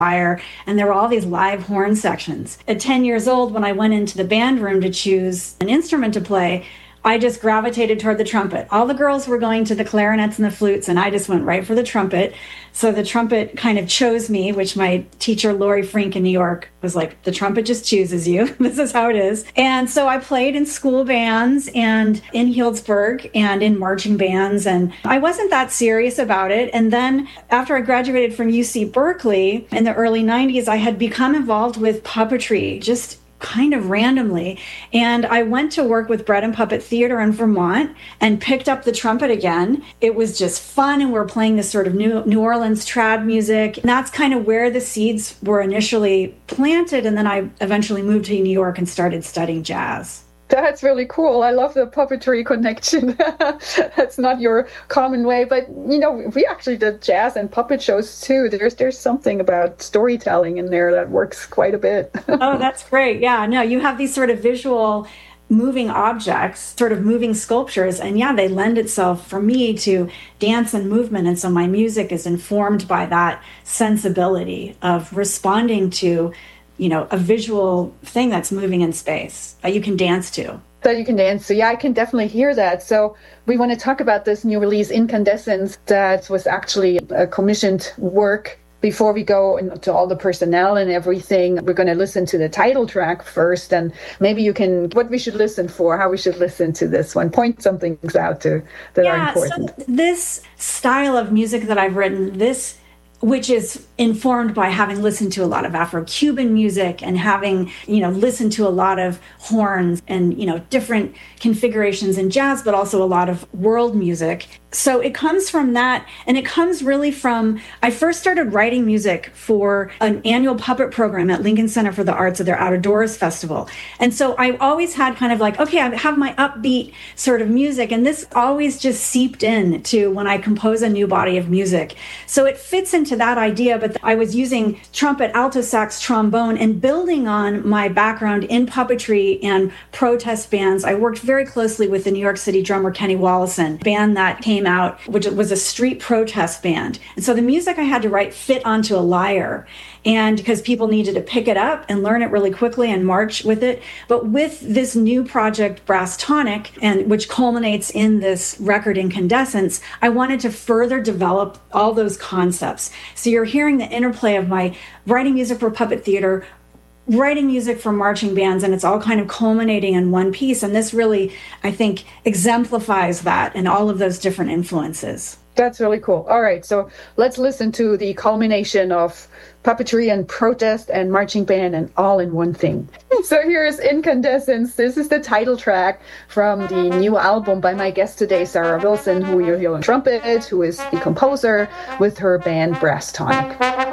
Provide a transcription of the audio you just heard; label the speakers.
Speaker 1: choir, and there were all these live horn sections. At 10 years old, when I went into the band room to choose an instrument to play, I just gravitated toward the trumpet. All the girls were going to the clarinets and the flutes, and I just went right for the trumpet. So the trumpet kind of chose me, which my teacher, Lori Frink in New York, was like, the trumpet just chooses you. This is how it is. And so I played in school bands and in Healdsburg and in marching bands, and I wasn't that serious about it. And then after I graduated from UC Berkeley in the early 90s, I had become involved with puppetry, just kind of randomly. And I went to work with Bread and Puppet Theater in Vermont and picked up the trumpet again. It was just fun. And we're playing this sort of New Orleans trad music. And that's kind of where the seeds were initially planted. And then I eventually moved to New York and started studying jazz.
Speaker 2: That's really cool. I love the puppetry connection. That's not your common way, but we actually did jazz and puppet shows too. There's something about storytelling in there that works quite a bit.
Speaker 1: Oh, that's great. Yeah, no, you have these sort of visual moving objects, sort of moving sculptures, and yeah, they lend itself for me to dance and movement. And so my music is informed by that sensibility of responding to a visual thing that's moving in space that you can dance to.
Speaker 2: That you can dance to. Yeah, I can definitely hear that. So we want to talk about this new release, Incandescence, that was actually a commissioned work. Before we go into all the personnel and everything, we're going to listen to the title track first, and maybe you can, what we should listen for, how we should listen to this one, point some things out that are important.
Speaker 1: So this style of music that I've written, which is informed by having listened to a lot of Afro-Cuban music and having, listened to a lot of horns and, different configurations in jazz, but also a lot of world music. So it comes from that, and it comes really from, I first started writing music for an annual puppet program at Lincoln Center for the Arts at their Out of Doors Festival. And so I always had kind of like, okay, I have my upbeat sort of music, and this always just seeped in to when I compose a new body of music. So it fits into that idea, but I was using trumpet, alto sax, trombone, and building on my background in puppetry and protest bands. I worked very closely with the New York City drummer Kenny Wollesen, band that came out, which was a street protest band. And so the music I had to write fit onto a lyre, and because people needed to pick it up and learn it really quickly and march with it. But with this new project, Brass Tonic, and which culminates in this record Incandescence, I wanted to further develop all those concepts. So you're hearing the interplay of my writing music for puppet theater, writing music for marching bands, and it's all kind of culminating in one piece. And this really, I think, exemplifies that and all of those different influences.
Speaker 2: That's really cool. All right, so let's listen to the culmination of puppetry and protest and marching band and all in one thing. So here's Incandescence. This is the title track from the new album by my guest today, Sarah Wilson, who you'll hear on trumpet, who is the composer with her band Brass Tonic.